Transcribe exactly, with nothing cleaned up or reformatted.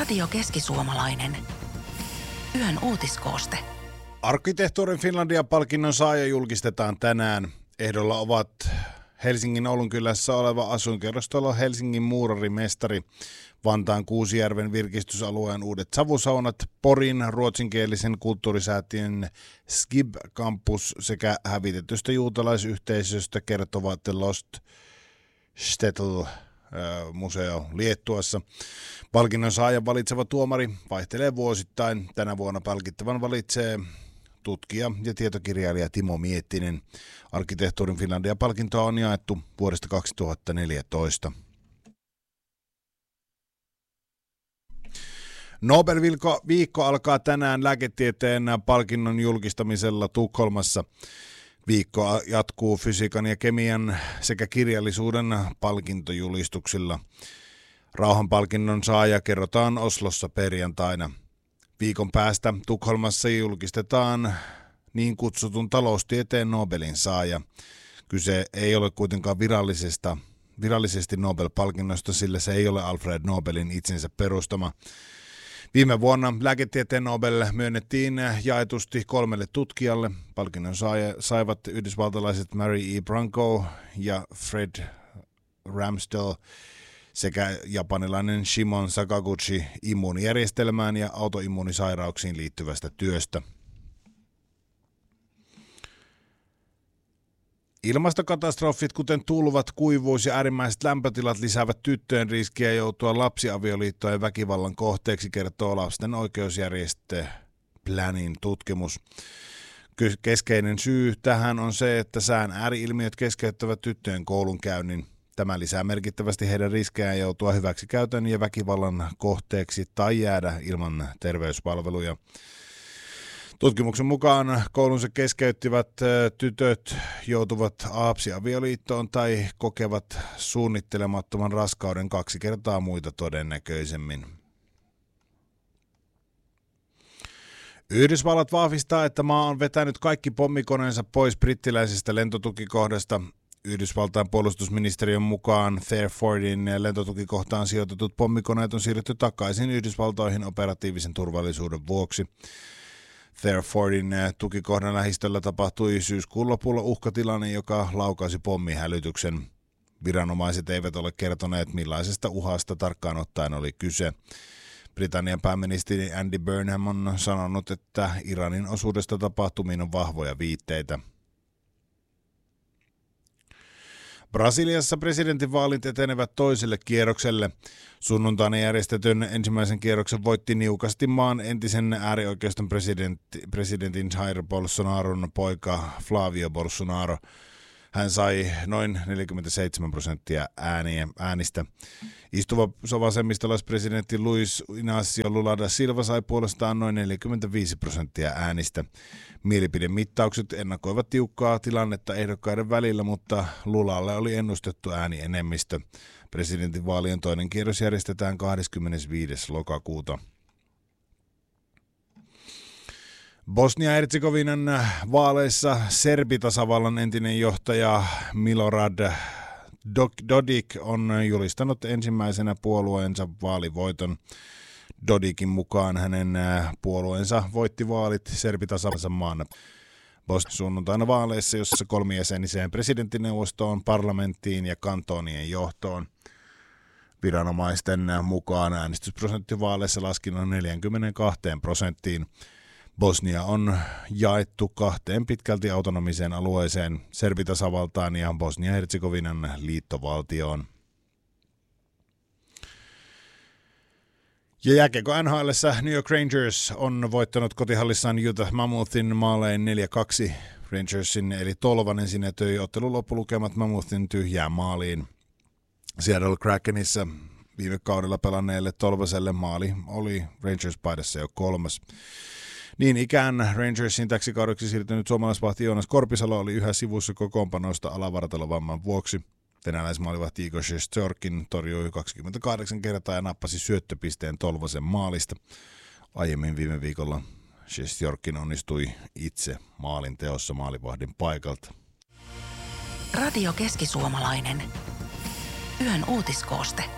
Radio Keski-Suomalainen. Yön uutiskooste. Arkkitehtuurin Finlandia-palkinnon saaja julkistetaan tänään. Ehdolla ovat Helsingin Oulunkylässä oleva asuinkerrostalo Helsingin muurarimestari, Vantaan Kuusijärven virkistysalueen uudet savusaunat, Porin ruotsinkielisen kulttuurisäätiön Skib-kampus sekä hävitetystä juutalaisyhteisöstä kertova The Lost Shtetl museo Liettuassa. Palkinnon saajan valitseva tuomari vaihtelee vuosittain. Tänä vuonna palkittavan valitsee tutkija ja tietokirjailija Timo Miettinen. Arkkitehtuurin Finlandia-palkintoa on jaettu vuodesta kaksituhattaneljätoista. Nobel-viikko alkaa tänään lääketieteen palkinnon julkistamisella Tukholmassa. Viikko jatkuu fysiikan ja kemian sekä kirjallisuuden palkintojulistuksilla. Rauhanpalkinnon saaja kerrotaan Oslossa perjantaina. Viikon päästä Tukholmassa julkistetaan niin kutsutun taloustieteen Nobelin saaja. Kyse ei ole kuitenkaan virallisesta, virallisesti Nobel-palkinnosta, sillä se ei ole Alfred Nobelin itsensä perustama. Viime vuonna lääketieteen Nobel myönnettiin jaetusti kolmelle tutkijalle. Palkinnon saivat yhdysvaltalaiset Mary E. Branco ja Fred Ramsdell sekä japanilainen Shimon Sakaguchi immuunijärjestelmään ja autoimmuunisairauksiin liittyvästä työstä. Ilmastokatastrofit, kuten tulvat, kuivuus ja äärimmäiset lämpötilat lisäävät tyttöjen riskiä joutua lapsiavioliittoon ja väkivallan kohteeksi, kertoo lasten oikeusjärjestö Planin tutkimus. Keskeinen syy tähän on se, että sään ääriilmiöt keskeyttävät tyttöjen koulunkäynnin. Tämä lisää merkittävästi heidän riskejään joutua hyväksikäytön ja väkivallan kohteeksi tai jäädä ilman terveyspalveluja. Tutkimuksen mukaan koulunsa keskeyttivät tytöt joutuvat lapsiavioliittoon tai kokevat suunnittelemattoman raskauden kaksi kertaa muita todennäköisemmin. Yhdysvallat vahvistaa, että maa on vetänyt kaikki pommikoneensa pois brittiläisestä lentotukikohdasta. Yhdysvaltain puolustusministeriön mukaan Therfordin lentotukikohtaan sijoitetut pommikoneet on siirretty takaisin Yhdysvaltoihin operatiivisen turvallisuuden vuoksi. Therfordin tukikohdan lähistöllä tapahtui syyskuun lopulla uhkatilanne, joka laukaisi pommihälytyksen. Viranomaiset eivät ole kertoneet, millaisesta uhasta tarkkaan ottaen oli kyse. Britannian pääministeri Andy Burnham on sanonut, että Iranin osuudesta tapahtumiin on vahvoja viitteitä. Brasiliassa presidentinvaalit etenevät toiselle kierrokselle. Sunnuntaina järjestetyn ensimmäisen kierroksen voitti niukasti maan entisen äärioikeiston presidentti, presidentin Jair Bolsonaron poika Flavio Bolsonaro. Hän sai noin neljäkymmentäseitsemän prosenttia ääniä, äänistä. Istuva vasemmistolaispresidentti Luis Inácio Lula da Silva sai puolestaan noin neljäkymmentäviisi prosenttia äänistä. Mielipidemittaukset ennakoivat tiukkaa tilannetta ehdokkaiden välillä, mutta Lulalle oli ennustettu äänienemmistö. Presidentinvaalien toinen kierros järjestetään kahdeskymmenesviides lokakuuta. Bosnia-Herzegovinan vaaleissa Serbitasavallan entinen johtaja Milorad Dodik on julistanut ensimmäisenä puolueensa vaalivoiton. Dodikin mukaan hänen puolueensa voitti vaalit Serbitasavallan maana. Bosnian sunnuntaina vaaleissa, jossa kolmijäseniseen presidenttineuvostoon, parlamenttiin ja kantonien johtoon. Viranomaisten mukaan äänestysprosentti vaaleissa laski noin neljäkymmentäkaksi prosenttiin. Bosnia on jaettu kahteen pitkälti autonomiseen alueeseen, Serbitasavaltaan ja Bosnia-Herzegovinan liittovaltioon. Ja jääkiekko N H L:ssä New York Rangers on voittanut kotihallissaan Utah Mammothin maalein neljä kaksi. Rangersin eli Tolvanen sinetöi ottelun loppulukemat Mammothin tyhjään maaliin. Seattle Krakenissa viime kaudella pelanneelle Tolvaselle maali oli Rangers-paidassa jo kolmas. Niin ikään Rangersin täksi kaudeksi siirtynyt suomalaisvahti Joonas Korpisalo oli yhä sivussa kokoonpanosta alavartalovamman vuoksi. Venäläismaalivahti Igor Shesterkin torjui kaksikymmentäkahdeksan kertaa ja nappasi syöttöpisteen Tolvasen maalista. Aiemmin viime viikolla Shesterkin onnistui itse maalin teossa maalivahdin paikalta. Radio Keski-Suomalainen. Yön uutiskooste.